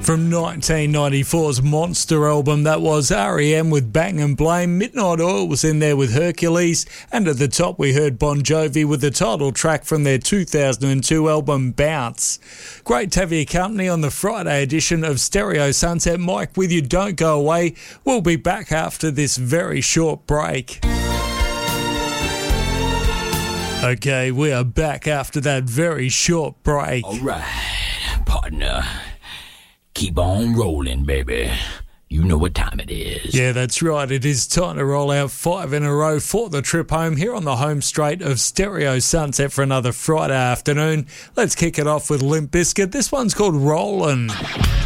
From 1994's Monster album, that was R.E.M. with Bang and Blame. Midnight Oil was in there with Hercules. And at the top we heard Bon Jovi with the title track from their 2002 album Bounce. Great to have your company on the Friday edition of Stereo Sunset. Mike with you, don't go away. We'll be back after this very short break. Okay, we are back after that very short break. All right, partner. Keep on rolling, baby. You know what time it is. Yeah, that's right. It is time to roll out 5 in a row for the trip home here on the home straight of Stereo Sunset for another Friday afternoon. Let's kick it off with Limp Bizkit. This one's called Rollin'.